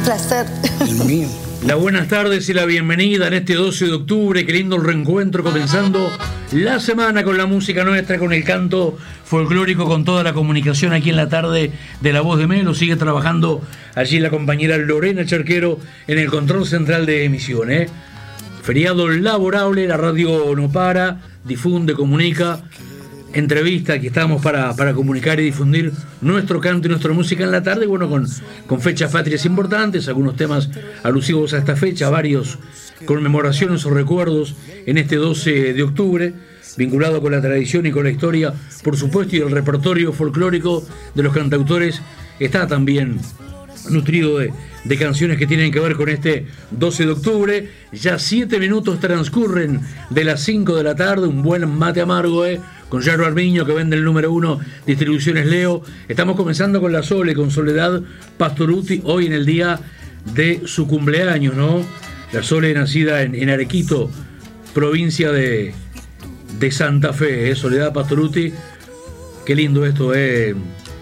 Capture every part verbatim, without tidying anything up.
Placer. El mío. Las buenas tardes y la bienvenida en este doce de octubre. Qué lindo el reencuentro, comenzando la semana con la música nuestra, con el canto folclórico, con toda la comunicación aquí en la tarde de La Voz de Melo. Sigue trabajando allí la compañera Lorena Charquero en el control central de emisión, ¿eh? Feriado laborable, la radio no para, difunde, comunica, entrevista. Aquí estamos para, para comunicar y difundir nuestro canto y nuestra música en la tarde, bueno, con, con fechas patrias importantes, algunos temas alusivos a esta fecha, varios conmemoraciones o recuerdos en este doce de octubre, vinculado con la tradición y con la historia, por supuesto, y el repertorio folclórico de los cantautores está también nutrido de, de canciones que tienen que ver con este doce de octubre. Ya siete minutos transcurren de las cinco de la tarde, un buen mate amargo, ¿eh? Con Yerba Armiño, que vende el número uno, Distribuciones Leo. Estamos comenzando con la Sole, con Soledad Pastorutti, hoy en el día de su cumpleaños, ¿no? La Sole, nacida en, en Arequito, provincia de, de Santa Fe, ¿eh? Soledad Pastorutti. Qué lindo esto, ¿eh?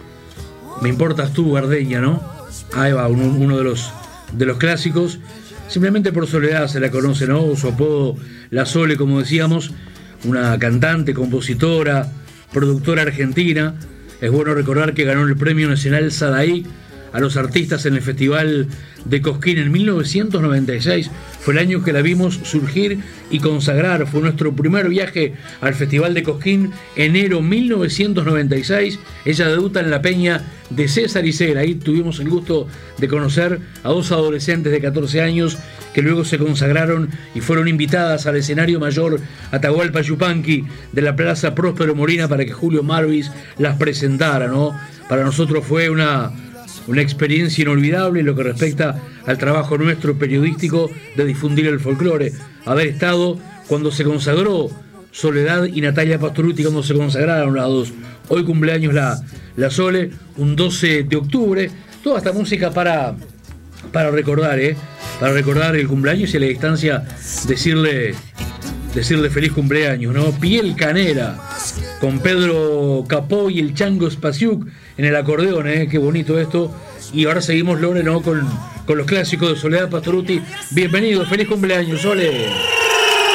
Me importas tú, Gardeña, ¿no? Ahí va, uno, uno de los, de los clásicos. Simplemente por Soledad se la conoce, ¿no? Su apodo, La Sole, como decíamos. Una cantante, compositora, productora argentina. Es bueno recordar que ganó el Premio Nacional Sadaí a los artistas en el Festival de Cosquín en mil novecientos noventa y seis. Fue el año que la vimos surgir y consagrar. Fue nuestro primer viaje al Festival de Cosquín, enero mil novecientos noventa y seis. Ella debuta en la peña de César Isela. Ahí tuvimos el gusto de conocer a dos adolescentes de catorce años que luego se consagraron y fueron invitadas al escenario mayor Atahualpa Yupanqui de la Plaza Próspero Morina para que Julio Marvis las presentara, ¿no? Para nosotros fue una... una experiencia inolvidable en lo que respecta al trabajo nuestro periodístico de difundir el folclore. Haber estado cuando se consagró Soledad y Natalia Pastorutti, cuando se consagraron las dos. Hoy cumpleaños la, la Sole, un doce de octubre. Toda esta música para, para recordar, ¿eh? Para recordar el cumpleaños y a la distancia decirle, decirle feliz cumpleaños, ¿no? Piel Canera, con Pedro Capó y el Chango Spasiuk en el acordeón, ¿eh? Qué bonito esto. Y ahora seguimos, Lore, ¿no? Con, con los clásicos de Soledad Pastorutti. Bienvenido, feliz cumpleaños, Sole.